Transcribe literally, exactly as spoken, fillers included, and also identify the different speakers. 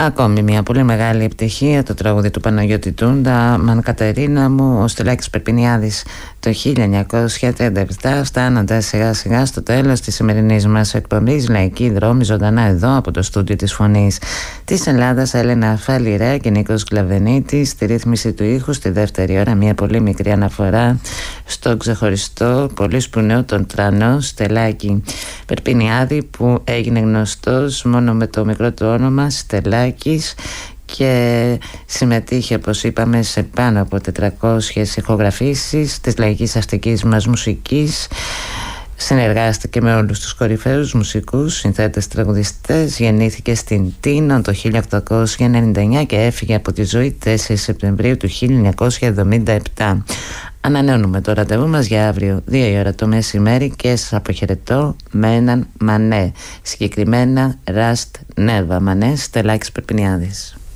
Speaker 1: Ακόμη μια πολύ μεγάλη επιτυχία, το τραγούδι του Παναγιώτη Τούντα, «Μαν Κατερίνα μου», ο Στελάκης Περπινιάδης το χίλια εννιακόσια τριάντα επτά, φτάνοντας σιγά σιγά στο τέλος της σημερινής μας εκπομπής. Λαϊκή δρόμη ζωντανά εδώ από το στούντιο της Φωνής της Ελλάδας, Έλενα Φαλιρά και Νίκος Κλαβενίτης στη ρύθμιση του ήχου. Στη δεύτερη ώρα μια πολύ μικρή αναφορά στο ξεχωριστό, πολύ σπουδαίο, τον τρανό Στελάκη Περπινιάδη, που έγινε γνωστός μόνο με το μικρό του όνομα Στελάκης και συμμετείχε, όπως είπαμε, σε πάνω από τετρακόσιες ηχογραφήσεις της λαϊκής αστικής μας μουσικής. Συνεργάστηκε με όλους τους κορυφαίους μουσικούς, συνθέτες, τραγουδιστές. Γεννήθηκε στην Τίνο το χίλια οκτακόσια ενενήντα εννιά και έφυγε από τη ζωή τέσσερις Σεπτεμβρίου του χίλια εννιακόσια εβδομήντα επτά. Ανανεώνουμε το ραντεβού μας για αύριο δύο η ώρα το μεσημέρι και σας αποχαιρετώ με έναν Μανέ, συγκεκριμένα Ραστ Νέβα. Μανέ, Στελάκης Περπινιάδης.